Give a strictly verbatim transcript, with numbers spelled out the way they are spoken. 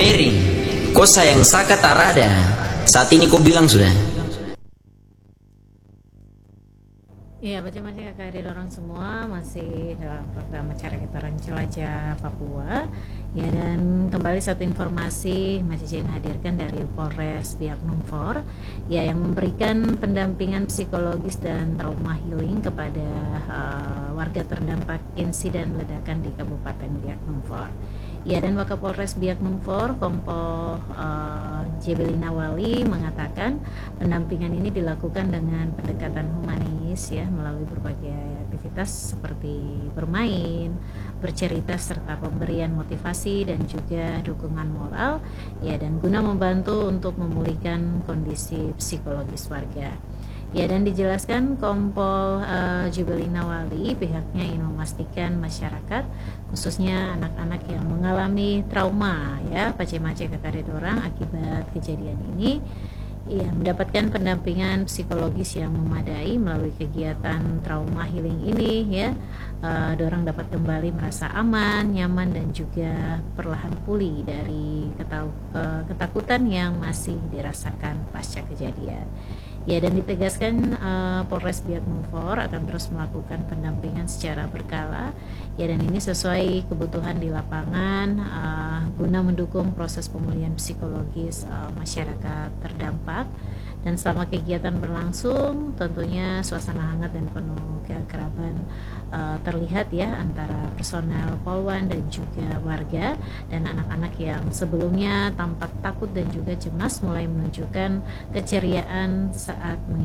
miring. Kau sayang saka tarada. Saat ini kau bilang sudah. Iya, macam-macam kakak dari orang semua masih dalam program masyarakat orang jelajah Papua. Ya, dan kembali satu informasi masih izin hadirkan dari Polres Biak Numfor, ya, yang memberikan pendampingan psikologis dan trauma healing kepada uh, warga terdampak insiden ledakan di Kabupaten Biak Numfor. Ya, dan Wakapolres Biak Numfor Kompol uh, Jebelina Wali mengatakan pendampingan ini dilakukan dengan pendekatan humanis, ya, melalui berbagai aktivitas seperti bermain, bercerita, serta pemberian motivasi dan juga dukungan moral, ya, dan guna membantu untuk memulihkan kondisi psikologis warga. Ya, dan dijelaskan Kompol uh, Jubelina Wali, pihaknya ingin memastikan masyarakat, khususnya anak-anak yang mengalami trauma, ya, pace-mace kakaret orang akibat kejadian ini, ya, mendapatkan pendampingan psikologis yang memadai melalui kegiatan trauma healing ini, ya. Uh, dorang dapat kembali merasa aman, nyaman, dan juga perlahan pulih dari ketau- uh, ketakutan yang masih dirasakan pasca kejadian. Ya, dan ditegaskan uh, Polres Biak Numfor akan terus melakukan pendampingan secara berkala, ya, dan ini sesuai kebutuhan di lapangan uh, guna mendukung proses pemulihan psikologis uh, masyarakat terdampak. Dan selama kegiatan berlangsung, tentunya suasana hangat dan penuh keakraban uh, terlihat, ya, antara personel Polwan dan juga warga, dan anak-anak yang sebelumnya tampak takut dan juga cemas mulai menunjukkan keceriaan saat